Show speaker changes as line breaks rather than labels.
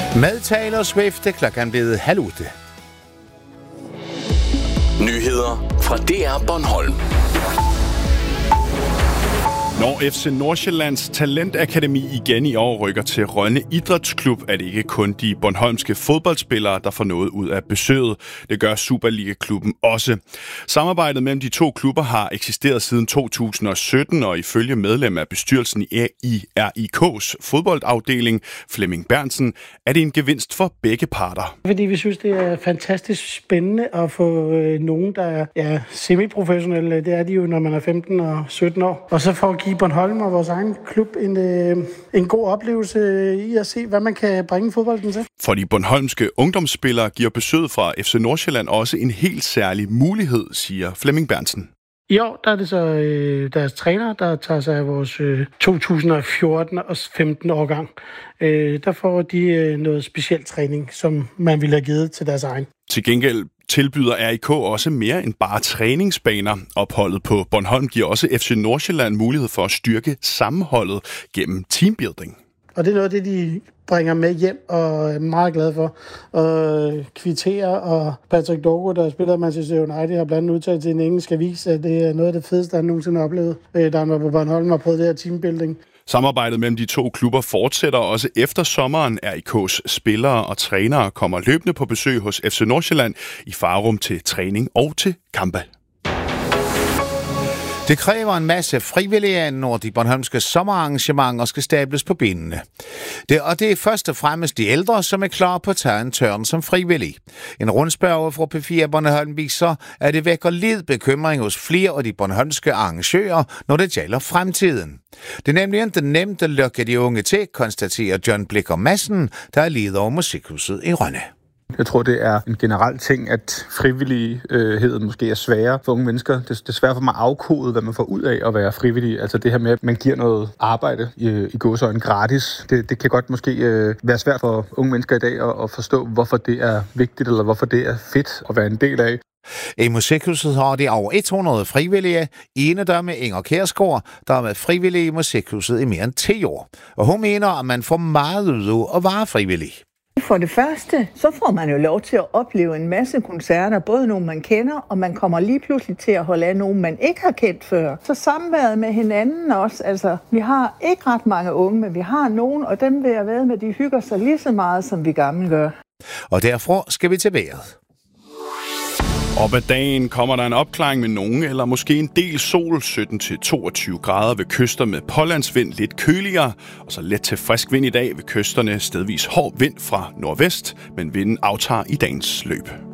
Med Taylor Swift er klokken blevet 7:30.
Nyheder fra DR Bornholm.
Når FC Nordsjællands Talentakademi igen i år rykker til Rønne Idrætsklub, er det ikke kun de bornholmske fodboldspillere, der får noget ud af besøget. Det gør Superliga-klubben også. Samarbejdet mellem de to klubber har eksisteret siden 2017, og ifølge medlem af bestyrelsen i RIK's fodboldafdeling, Flemming Berntsen, er det en gevinst for begge parter.
Fordi vi synes, det er fantastisk spændende at få nogen, der er semiprofessionelle. Det er de jo, når man er 15 og 17 år. Og så for at give Bornholm og vores egen klub en god oplevelse i at se, hvad man kan bringe fodbolden til.
For de bornholmske ungdomsspillere giver besøget fra FC Nordsjælland også en helt særlig mulighed, siger Flemming Berntsen.
I år der er det så deres træner, der tager sig af vores 2014 og 15 årgang. Der får de noget speciel træning, som man ville have givet til deres egen.
Til gengæld tilbyder RIK også mere end bare træningsbaner. Opholdet på Bornholm giver også FC Nordsjælland mulighed for at styrke sammenholdet gennem teambuilding.
Og det er noget af det, de bringer med hjem og er meget glad for. Og kvitterer, og Patrick Dorgo, der spiller Manchester United, har blandt andet udtalt til en engelsk avis, at det er noget af det fedeste, han nogensinde har oplevet, da han var på Bornholm og prøvet det her teambuilding.
Samarbejdet mellem de to klubber fortsætter også efter sommeren. RIK's spillere og trænere kommer løbende på besøg hos FC Nordsjælland i Farum til træning og til kampe.
Det kræver en masse frivillige, når de bornholmske sommerarrangementer skal stables på benene. Det er først og fremmest de ældre, som er klar på at tage en tørn som frivillige. En rundspørge fra P4 Bornholm viser, at det vækker lidt bekymring hos flere af de bornholmske arrangører, når det gælder fremtiden. Det er nemlig ikke nemt at lukke de unge til, konstaterer John Blikker Madsen, der er leder over Musikhuset i Rønne.
Jeg tror, det er en generel ting, at frivilligheden måske er sværere for unge mennesker. Det er svært for mig at afkode, hvad man får ud af at være frivillig. Altså det her med, at man giver noget arbejde i gåseøjne gratis. Det kan godt måske være svært for unge mennesker i dag at forstå, hvorfor det er vigtigt, eller hvorfor det er fedt at være en del af.
I Musikhuset har de over 100 frivillige. En af dem er Inger Kjærsgaard, der har været frivillig i Musikhuset i mere end 10 år. Og hun mener, at man får meget ud af at være frivillig.
For det første, så får man jo lov til at opleve en masse koncerter, både nogle man kender, og man kommer lige pludselig til at holde af nogen, man ikke har kendt før. Så samværet med hinanden også, altså vi har ikke ret mange unge, men vi har nogen, og dem vil jeg ved med, de hygger sig lige så meget, som vi gamle gør.
Og derfra skal vi til vejret.
Op ad dagen kommer der en opklaring med nogen eller måske en del sol, 17-22 grader ved kyster med pålandsvind, lidt køligere, og så let til frisk vind i dag ved kysterne, stedvis hård vind fra nordvest, men vinden aftager i dagens løb.